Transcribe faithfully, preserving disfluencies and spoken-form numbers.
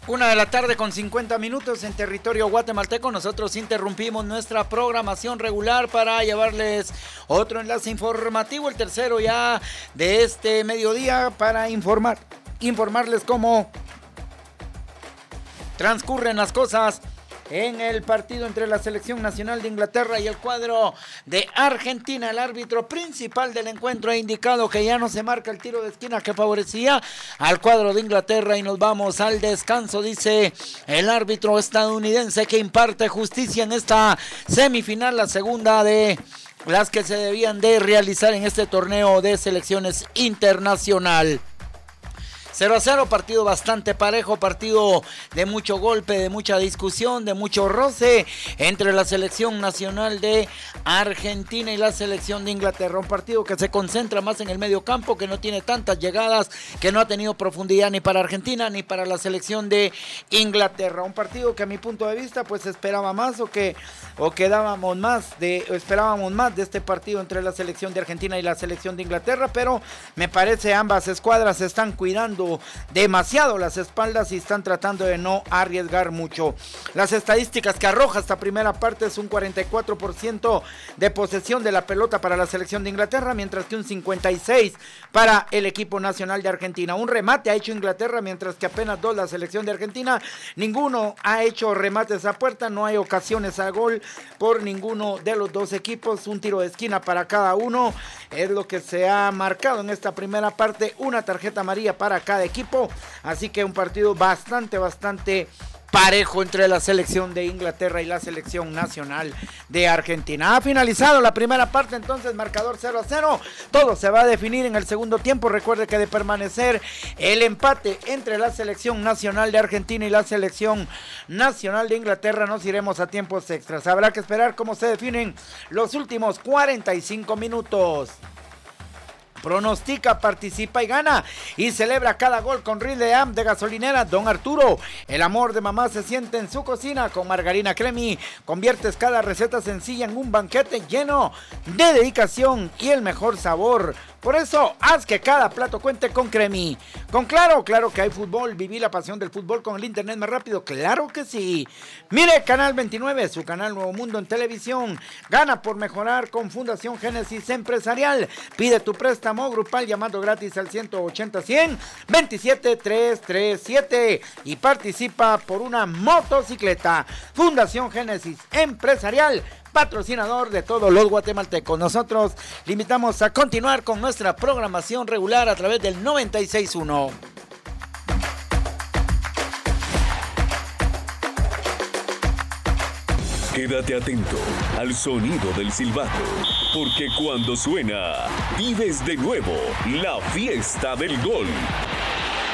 Una de la tarde con cincuenta minutos en territorio guatemalteco. Nosotros interrumpimos nuestra programación regular para llevarles otro enlace informativo, el tercero ya de este mediodía, para informar, informarles cómo transcurren las cosas en el partido entre la selección nacional de Inglaterra y el cuadro de Argentina. El árbitro principal del encuentro ha indicado que ya no se marca el tiro de esquina que favorecía al cuadro de Inglaterra y nos vamos al descanso, dice el árbitro estadounidense que imparte justicia en esta semifinal, la segunda de las que se debían de realizar en este torneo de selecciones internacional. cero a cero, partido bastante parejo, partido de mucho golpe, de mucha discusión, de mucho roce entre la selección nacional de Argentina y la selección de Inglaterra. Un partido que se concentra más en el medio campo, que no tiene tantas llegadas, que no ha tenido profundidad ni para Argentina ni para la selección de Inglaterra. Un partido que a mi punto de vista pues esperaba más o que o que dábamos más de, esperábamos más de este partido entre la selección de Argentina y la selección de Inglaterra, pero me parece ambas escuadras se están cuidando demasiado las espaldas y están tratando de no arriesgar mucho. Las estadísticas que arroja esta primera parte es un cuarenta y cuatro por ciento de posesión de la pelota para la selección de Inglaterra, mientras que un cincuenta y seis por ciento para el equipo nacional de Argentina. Un remate ha hecho Inglaterra, mientras que apenas dos la selección de Argentina. Ninguno ha hecho remates a puerta, no hay ocasiones a gol por ninguno de los dos equipos. Un tiro de esquina para cada uno es lo que se ha marcado en esta primera parte. Una tarjeta amarilla para cada equipo, así que un partido bastante, bastante parejo entre la selección de Inglaterra y la selección nacional de Argentina. Ha finalizado la primera parte, entonces marcador cero a cero, todo se va a definir en el segundo tiempo. Recuerde que de permanecer el empate entre la selección nacional de Argentina y la selección nacional de Inglaterra, nos iremos a tiempos extras. Habrá que esperar cómo se definen los últimos cuarenta y cinco minutos. Pronostica, participa y gana y celebra cada gol con Reel de Am de gasolinera Don Arturo. El amor de mamá se siente en su cocina con margarina Cremi. Conviertes cada receta sencilla en un banquete lleno de dedicación y el mejor sabor. Por eso, haz que cada plato cuente con Cremi. Con Claro, claro que hay fútbol. Viví la pasión del fútbol con el internet más rápido. Claro que sí. Mire Canal veintinueve, su canal Nuevo Mundo en televisión. Gana por mejorar con Fundación Génesis Empresarial. Pide tu préstamo grupal llamando gratis al ciento ochenta cien veintisiete trescientos treinta y siete y participa por una motocicleta. Fundación Génesis Empresarial, patrocinador de todos los guatemaltecos. Nosotros le invitamos a continuar con nuestra programación regular a través del noventa y seis punto uno. Quédate atento al sonido del silbato, porque cuando suena, vives de nuevo la fiesta del gol.